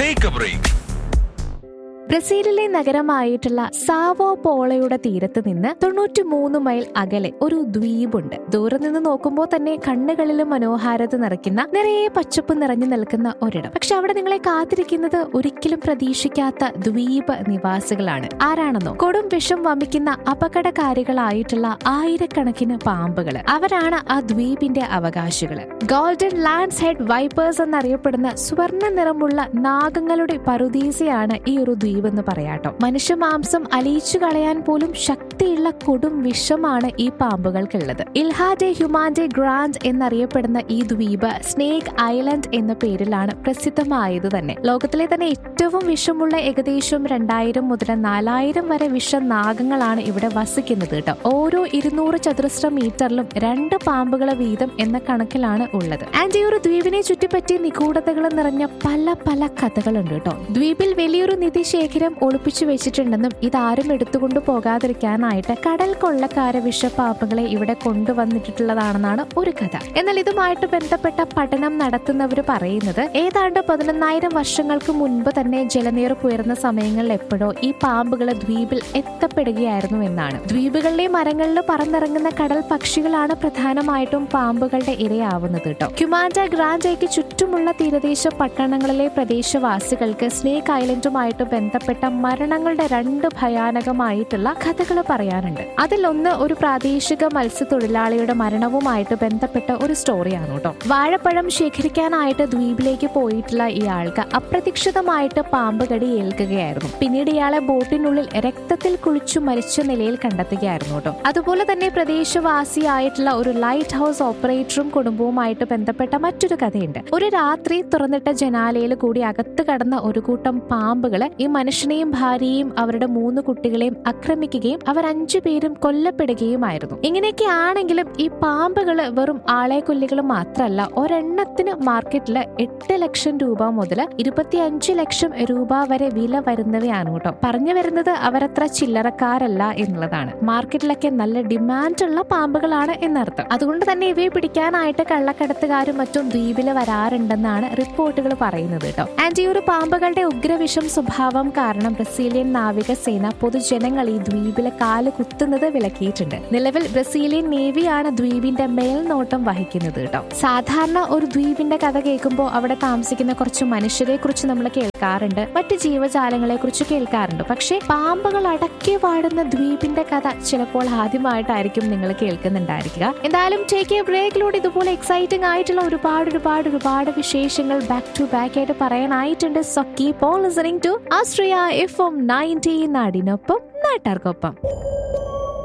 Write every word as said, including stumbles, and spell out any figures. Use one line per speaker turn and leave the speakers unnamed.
Take A break.
ബ്രസീലിലെ നഗരമായിട്ടുള്ള Sao പോളോയുടെ തീരത്ത് നിന്ന് തൊണ്ണൂറ്റി മൂന്ന് മൈൽ അകലെ ഒരു ദ്വീപുണ്ട്. ദൂരെ നിന്ന് നോക്കുമ്പോൾ തന്നെ കണ്ണുകളിലും മനോഹാരിത നിറയ്ക്കുന്ന നിറയെ പച്ചപ്പ് നിറഞ്ഞു നിൽക്കുന്ന ഒരിടം. പക്ഷെ അവിടെ നിങ്ങളെ കാത്തിരിക്കുന്നത് ഒരിക്കലും പ്രതീക്ഷിക്കാത്ത ദ്വീപ് നിവാസികളാണ്. ആരാണെന്നോ? കൊടും വിഷം വമിക്കുന്ന അപകടകാരികളായിട്ടുള്ള ആയിരക്കണക്കിന് പാമ്പുകൾ. അവരാണ് ആ ദ്വീപിന്റെ അവകാശികള്. ഗോൾഡൻ ലാൻഡ്സ് ഹെഡ് വൈപ്പേഴ്സ് എന്നറിയപ്പെടുന്ന സുവർണ്ണ നിറമുള്ള നാഗങ്ങളുടെ പറുദീസയാണ് ഈ ഒരു ദ്വീപ് എന്ന് പറയാട്ടോ. മനുഷ്യമാംസം അലിയിച്ചു കളയാൻ പോലും ശക്തിയുള്ള കൊടും വിഷമാണ് ഈ പാമ്പുകൾക്കുള്ളത്. ഇൽഹാ ഡെ ഹ്യൂമാൻഡെ ഗ്രാൻഡ് എന്നറിയപ്പെടുന്ന ഈ ദ്വീപ് സ്നേക് ഐലൻഡ് എന്ന പേരിലാണ് പ്രസിദ്ധമായത് തന്നെ. ലോകത്തിലെ തന്നെ ഏറ്റവും വിഷമുള്ള ഏകദേശം രണ്ടായിരം മുതൽ നാലായിരം വരെ വിഷനാഗങ്ങളാണ് ഇവിടെ വസിക്കുന്നത് കേട്ടോ. ഓരോ ഇരുന്നൂറ് ചതുരശ്ര മീറ്ററിലും രണ്ട് പാമ്പുകൾ വീതം എന്ന കണക്കിലാണ് ഉള്ളത്. ആൻഡ് ഈ ഒരു ദ്വീപിനെ ചുറ്റിപ്പറ്റി നിഗൂഢതകൾ നിറഞ്ഞ പല പല കഥകളുണ്ട് കേട്ടോ. ദ്വീപിൽ വലിയൊരു നിധി ശേഖരം ഒളിപ്പിച്ചു വെച്ചിട്ടുണ്ടെന്നും ഇതാരും എടുത്തുകൊണ്ട് പോകാതിരിക്കാനായിട്ട് കടൽ കൊള്ളക്കാര വിഷപ്പാമ്പുകളെ ഇവിടെ കൊണ്ടുവന്നിട്ടുള്ളതാണെന്നാണ് ഒരു കഥ. എന്നാൽ ഇതുമായിട്ട് ബന്ധപ്പെട്ട പഠനം നടത്തുന്നവർ പറയുന്നത് ഏതാണ്ട് പതിനൊന്നായിരം വർഷങ്ങൾക്ക് മുൻപ് തന്നെ ജലനിരപ്പ് ഉയർന്ന സമയങ്ങളിൽ എപ്പോഴോ ഈ പാമ്പുകൾ ദ്വീപിൽ എത്തപ്പെടുകയായിരുന്നു എന്നാണ്. ദ്വീപുകളിലെ മരങ്ങളിൽ പറന്നിറങ്ങുന്ന കടൽ പക്ഷികളാണ് പ്രധാനമായിട്ടും പാമ്പുകളുടെ ഇരയാവുന്നത് കേട്ടോ. ഹ്യൂമാൻഡ ഗ്രാൻഡയ്ക്ക് ചുറ്റുമുള്ള തീരദേശ പട്ടണങ്ങളിലെ പ്രദേശവാസികൾക്ക് സ്നേക് ഐലൻഡുമായിട്ട് ബന്ധപ്പെട്ട മരണങ്ങളുടെ രണ്ട് ഭയാനകമായിട്ടുള്ള കഥകൾ പറയാനുണ്ട്. അതിലൊന്ന് ഒരു പ്രാദേശിക മത്സ്യത്തൊഴിലാളിയുടെ മരണവുമായിട്ട് ബന്ധപ്പെട്ട ഒരു സ്റ്റോറിയാണ് കേട്ടോ. വാഴപ്പഴം ശേഖരിക്കാനായിട്ട് ദ്വീപിലേക്ക് പോയിട്ടുള്ള ഇയാൾക്ക് അപ്രതീക്ഷിതമായിട്ട് പാമ്പ് കടി ഏൽക്കുകയായിരുന്നു. പിന്നീട് ഇയാളെ ബോട്ടിനുള്ളിൽ രക്തത്തിൽ കുളിച്ചു മരിച്ച നിലയിൽ കണ്ടെത്തുകയായിരുന്നു കേട്ടോ. അതുപോലെ തന്നെ പ്രദേശവാസിയായിട്ടുള്ള ഒരു ലൈറ്റ് ഹൗസ് ഓപ്പറേറ്ററും കുടുംബവുമായിട്ട് ബന്ധപ്പെട്ട മറ്റൊരു കഥയുണ്ട്. ഒരു രാത്രി തുറന്നിട്ട ജനാലയിൽ കൂടി അകത്ത് കടന്ന ഒരു കൂട്ടം പാമ്പുകള് ഈ മനുഷ്യനെയും ഭാര്യയെയും അവരുടെ മൂന്ന് കുട്ടികളെയും ആക്രമിക്കുകയും അവർ അഞ്ചു പേരും കൊല്ലപ്പെടുകയുമായിരുന്നു. ഇങ്ങനെയൊക്കെ ആണെങ്കിലും ഈ പാമ്പുകൾ വെറും ആളെ കൊല്ലികൾ മാത്രമല്ല, ഒരെണ്ണത്തിന് മാർക്കറ്റില് എട്ട് ലക്ഷം രൂപ മുതൽ ഇരുപത്തിയഞ്ച് ലക്ഷം രൂപ വരെ വില വരുന്നവയാണ് കേട്ടോ. പറഞ്ഞു വരുന്നത് അവരത്ര ചില്ലറക്കാരല്ല എന്നുള്ളതാണ്. മാർക്കറ്റിലൊക്കെ നല്ല ഡിമാൻഡുള്ള പാമ്പുകളാണ് എന്നർത്ഥം. അതുകൊണ്ട് തന്നെ ഇവയെ പിടിക്കാനായിട്ട് കള്ളക്കടത്തുകാരും മറ്റും ദ്വീപില് വരാറുണ്ടെന്നാണ് റിപ്പോർട്ടുകൾ പറയുന്നത് കേട്ടോ. ആൻഡ് ഈ ഒരു പാമ്പുകളുടെ ഉഗ്രവിഷം സ്വഭാവം കാരണം ബ്രസീലിയൻ നാവികസേന പൊതുജനങ്ങൾ ഈ ദ്വീപിലെ കാല് കുത്തുന്നത് വിലക്കിയിട്ടുണ്ട്. നിലവിൽ ബ്രസീലിയൻ നേവിയാണ് ദ്വീപിന്റെ മേൽനോട്ടം വഹിക്കുന്നത് കേട്ടോ. സാധാരണ ഒരു ദ്വീപിന്റെ കഥ കേൾക്കുമ്പോൾ അവിടെ താമസിക്കുന്ന കുറച്ച് മനുഷ്യരെ കുറിച്ച് നമ്മൾ കേൾക്കാറുണ്ട്, മറ്റ് ജീവജാലങ്ങളെ കുറിച്ച് കേൾക്കാറുണ്ട്. പക്ഷേ പാമ്പുകൾ അടക്കി വാഴുന്ന ദ്വീപിന്റെ കഥ ചിലപ്പോൾ ആദ്യമായിട്ടായിരിക്കും നിങ്ങൾ കേൾക്കുന്നുണ്ടായിരിക്കുക. എന്തായാലും ടേക്ക് എ ബ്രേക്കിലൂടെ ഇതുപോലെ എക്സൈറ്റിംഗ് ആയിട്ടുള്ള ഒരുപാട് ഒരുപാട് ഒരുപാട് വിശേഷങ്ങൾ ബാക്ക് ടു ബാക്ക് ആയിട്ട് പറയാനായിട്ടുണ്ട്. So keep on listening to Austria F M ninety, നാടിനൊപ്പം നാട്ടാർക്കൊപ്പം.